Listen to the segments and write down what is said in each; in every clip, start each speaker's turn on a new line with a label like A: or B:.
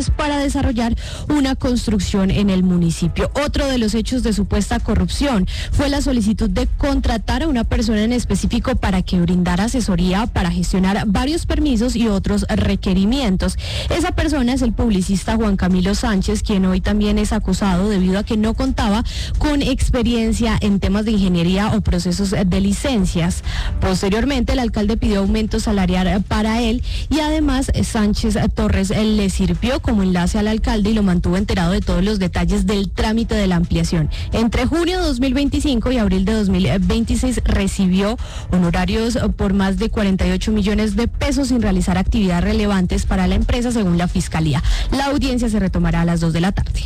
A: pues para desarrollar una construcción en el municipio. Otro de los hechos de supuesta corrupción fue la solicitud de contratar a una persona en específico para que brindara asesoría para gestionar varios permisos y otros requerimientos. Esa persona es el publicista Juan Camilo Sánchez, quien hoy también es acusado debido a que no contaba con experiencia en temas de ingeniería o procesos de licencias. Posteriormente, el alcalde pidió aumento salarial para él y además Sánchez Torres le sirvió como enlace al alcalde y lo mantuvo enterado de todos los detalles del trámite de la ampliación. Entre junio de 2025 y abril de 2026 recibió honorarios por más de 48 millones de pesos sin realizar actividades relevantes para la empresa, según la Fiscalía. La audiencia se retomará a las 2 de la tarde.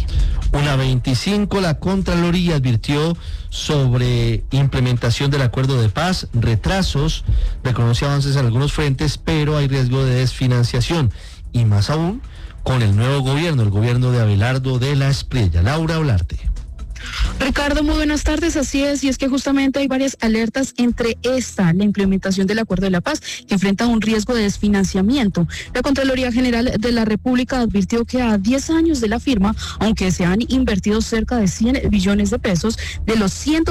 B: 1:25, la Contraloría advirtió sobre implementación del acuerdo de paz, retrasos, reconoce avances en algunos frentes, pero hay riesgo de desfinanciación, y más aún con el nuevo gobierno, el gobierno de Abelardo de la Espriella. Laura Olarte.
C: Ricardo, muy buenas tardes, así es, y es que justamente hay varias alertas, entre esta, la implementación del Acuerdo de la Paz, que enfrenta un riesgo de desfinanciamiento. La Contraloría General de la República advirtió que a 10 años de la firma, aunque se han invertido cerca de 100 billones de pesos, de los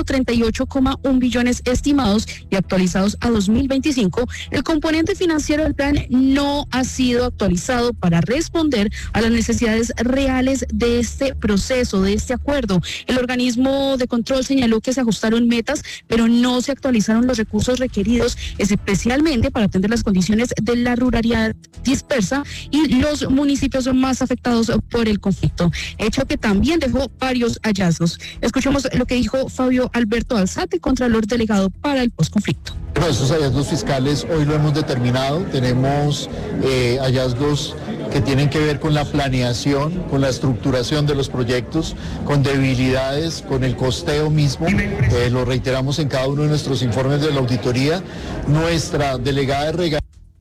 C: 138,1 billones estimados y actualizados a 2025, el componente financiero del plan no ha sido actualizado para responder a las necesidades reales de este proceso, de este acuerdo. El organismo de control señaló que se ajustaron metas, pero no se actualizaron los recursos requeridos, especialmente para atender las condiciones de la ruralidad dispersa y los municipios más afectados por el conflicto, hecho que también dejó varios hallazgos. Escuchemos lo que dijo Fabio Alberto Alzate, contralor delegado para el posconflicto.
D: Bueno, estos hallazgos fiscales hoy lo hemos determinado, tenemos hallazgos que tienen que ver con la planeación, con la estructuración de los proyectos, con debilidades, con el costeo mismo, lo reiteramos en cada uno de nuestros informes de la auditoría. Nuestra delegada de regalías.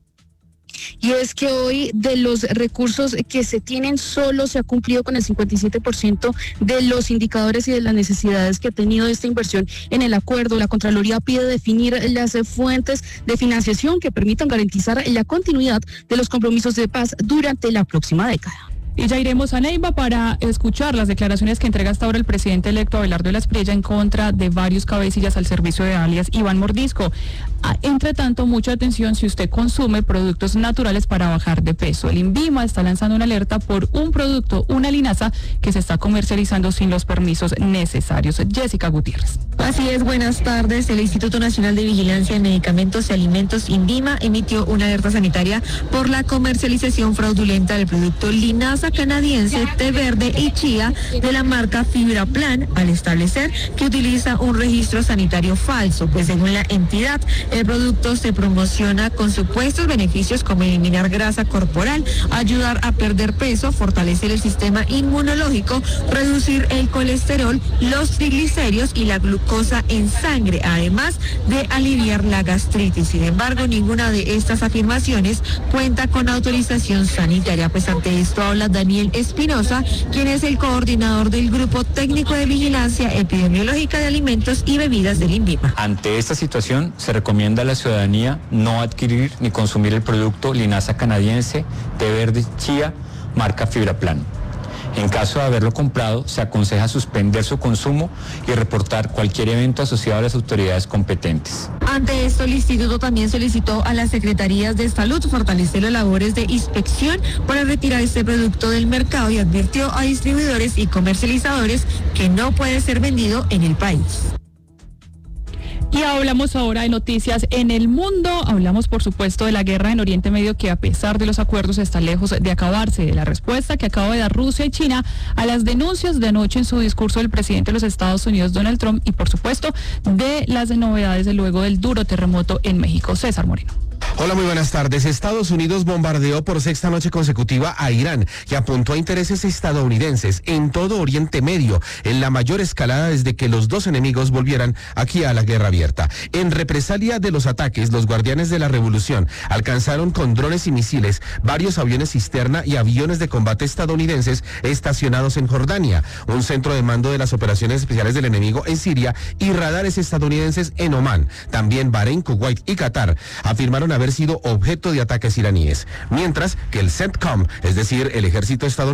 C: Y es que hoy de los recursos que se tienen solo se ha cumplido con el 57% de los indicadores y de las necesidades que ha tenido esta inversión en el acuerdo. La Contraloría pide definir las fuentes de financiación que permitan garantizar la continuidad de los compromisos de paz durante la próxima década.
E: Y ya iremos a Neiva para escuchar las declaraciones que entrega hasta ahora el presidente electo Abelardo de la Espriella en contra de varios cabecillas al servicio de alias Iván Mordisco. Entre tanto, mucha atención si usted consume productos naturales para bajar de peso. El INVIMA está lanzando una alerta por un producto, una linaza, que se está comercializando sin los permisos necesarios. Jessica Gutiérrez.
F: Así es, buenas tardes. El Instituto Nacional de Vigilancia de Medicamentos y Alimentos, INVIMA, emitió una alerta sanitaria por la comercialización fraudulenta del producto linaza canadiense, té verde y chía de la marca Fibra Plan, al establecer que utiliza un registro sanitario falso, pues según la entidad, el producto se promociona con supuestos beneficios como eliminar grasa corporal, ayudar a perder peso, fortalecer el sistema inmunológico, reducir el colesterol, los triglicéridos y la glucosa en sangre, además de aliviar la gastritis. Sin embargo, ninguna de estas afirmaciones cuenta con autorización sanitaria. Pues ante esto habla Daniel Espinosa, quien es el coordinador del Grupo Técnico de Vigilancia Epidemiológica de Alimentos y Bebidas del INVIMA.
G: Ante esta situación, se recomienda a la ciudadanía no adquirir ni consumir el producto linaza canadiense, té verde chía, marca Fibra Plan. En caso de haberlo comprado, se aconseja suspender su consumo y reportar cualquier evento asociado a las autoridades competentes.
F: Ante esto, el instituto también solicitó a las secretarías de salud fortalecer las labores de inspección para retirar este producto del mercado y advirtió a distribuidores y comercializadores que no puede ser vendido en el país.
E: Y hablamos ahora de noticias en el mundo. Hablamos, por supuesto, de la guerra en Oriente Medio, que a pesar de los acuerdos está lejos de acabarse. De la respuesta que acaba de dar Rusia y China a las denuncias de anoche en su discurso del presidente de los Estados Unidos, Donald Trump, y por supuesto de las novedades de luego del duro terremoto en México. César Moreno.
H: Hola, muy buenas tardes. Estados Unidos bombardeó por sexta noche consecutiva a Irán y apuntó a intereses estadounidenses en todo Oriente Medio, en la mayor escalada desde que los dos enemigos volvieran aquí a la guerra abierta. En represalia de los ataques, los guardianes de la revolución alcanzaron con drones y misiles varios aviones cisterna y aviones de combate estadounidenses estacionados en Jordania, un centro de mando de las operaciones especiales del enemigo en Siria, y radares estadounidenses en Omán. También Bahrein, Kuwait y Qatar afirmaron haber sido objeto de ataques iraníes, mientras que el CENTCOM, es decir, el ejército estadounidense,